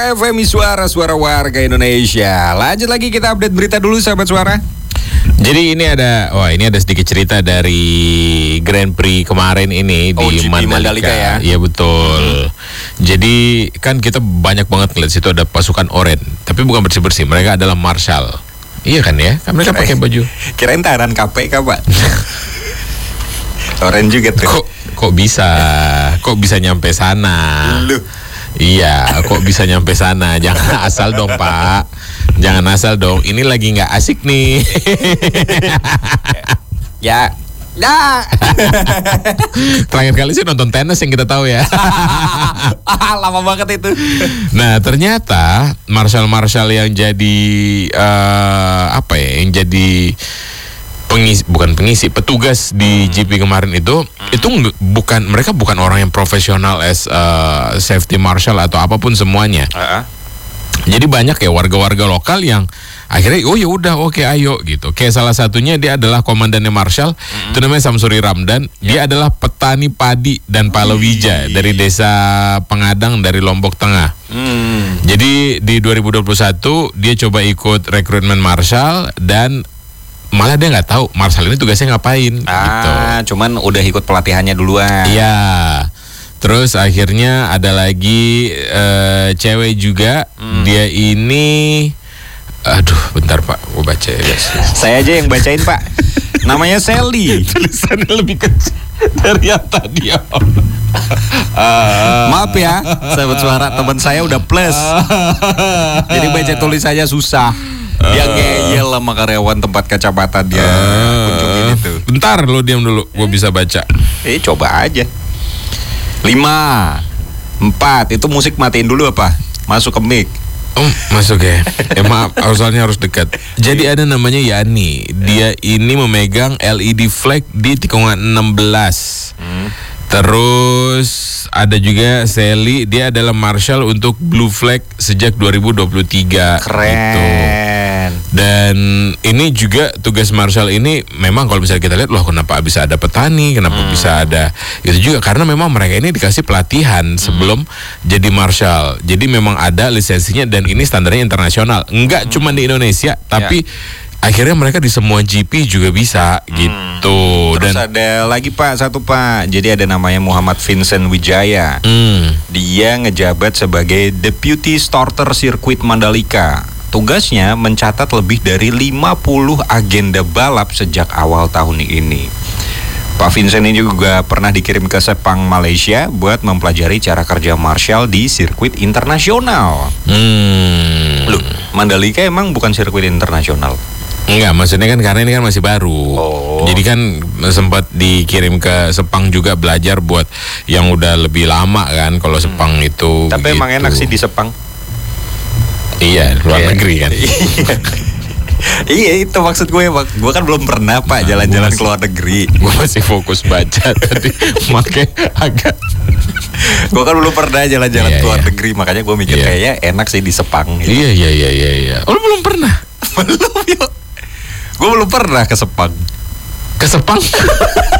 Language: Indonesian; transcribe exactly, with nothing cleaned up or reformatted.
F M I Suara, Suara Warga Indonesia. Lanjut lagi, kita update berita dulu sahabat suara. Jadi ini ada, wah ini ada sedikit cerita dari Grand Prix kemarin ini oh, di G P Mandalika. Mandalika ya. Iya betul. Hmm. Jadi kan kita banyak banget ngeliat situ ada pasukan oranye, tapi bukan bersih-bersih, mereka adalah marshal. Iya kan ya? Kan mereka pakai baju. Kirain tahanan K P K, Pak. Oranye juga tuh. Kok kok bisa? Kok bisa nyampe sana? Lu. Iya, kok bisa nyampe sana? Jangan asal dong, Pak. Jangan asal dong. Ini lagi nggak asik nih. Ya, ya. Terakhir kali sih nonton tenis yang kita tahu ya. Lama banget itu. Nah, ternyata marshal-marshal yang jadi uh, apa ya? Yang jadi pengisi, bukan pengisi, petugas di G P kemarin itu, hmm. itu bukan, mereka bukan orang yang profesional as uh, safety marshal atau apapun semuanya. Uh-huh. Jadi banyak ya warga-warga lokal yang akhirnya oh ya udah oke okay, ayo gitu. Kayak salah satunya dia adalah komandannya marshal, hmm. itu namanya Samsuri Ramdan. Yeah. Dia adalah petani padi dan palawija dari desa Pengadang dari Lombok Tengah. Hmm. Jadi di dua ribu dua puluh satu dia coba ikut rekrutmen marshal dan malah dia nggak tahu marshal ini tugasnya ngapain. Ah, gitu. Cuman udah ikut pelatihannya duluan. Iya. Terus akhirnya ada lagi uh, cewek juga. Hmm. Dia ini, aduh, bentar Pak, gue baca ya. Saya aja yang bacain Pak. Namanya Sally. Tulisannya lebih kecil dari yang tadi ya. Uh, Maaf ya, sahabat suara, teman saya udah plus. Jadi baca tulisannya susah. Dia ngeyel sama karyawan tempat kacamata dia uh, kunjungin itu. Bentar lo diam dulu, gue bisa baca. Eh coba aja. Lima, empat, itu musik matiin dulu apa? Masuk ke mic. Oh, masuk ya. Eh maaf, asalnya harus dekat. Jadi ada namanya Yani. Dia ini memegang L E D flag di tikungan enam belas. Hmm. Terus ada juga Sally, dia adalah marshal untuk Blue Flag sejak dua ribu dua puluh tiga. Keren. Gitu. Dan ini juga tugas marshal ini memang kalau misalnya kita lihat, loh kenapa bisa ada petani, kenapa hmm. bisa ada itu juga karena memang mereka ini dikasih pelatihan sebelum hmm. jadi marshal. Jadi memang ada lisensinya dan ini standarnya internasional. Enggak hmm. cuma di Indonesia, tapi ya. Akhirnya mereka di semua G P juga bisa hmm. gitu. Terus dan ada lagi Pak, satu Pak. Jadi ada namanya Muhammad Vincent Wijaya. Hmm. Dia ngejabat sebagai Deputy Starter Sirkuit Mandalika. Tugasnya mencatat lebih dari lima puluh agenda balap sejak awal tahun ini. Pak Vincent ini juga pernah dikirim ke Sepang, Malaysia buat mempelajari cara kerja marshal di sirkuit internasional. Hmm. Loh, Mandalika emang bukan sirkuit internasional? Enggak, maksudnya kan karena ini kan masih baru. Oh. Jadi kan sempat dikirim ke Sepang juga belajar buat yang udah lebih lama kan. Kalau Sepang hmm. itu tapi gitu. Emang enak sih di Sepang. Iya, luar yeah. negeri kan. Iya, itu maksud gue, Pak. Gue kan belum pernah Pak nah, jalan-jalan ke luar negeri. Gue masih fokus baca tadi, makanya agak. Gue kan belum pernah jalan-jalan yeah, ke luar yeah. negeri, makanya gue mikir yeah. kayaknya enak sih di Sepang. Gitu. Iya iya iya iya. iya. Oh, lu belum pernah? Belum yuk. Gue belum pernah ke Sepang. Ke Sepang?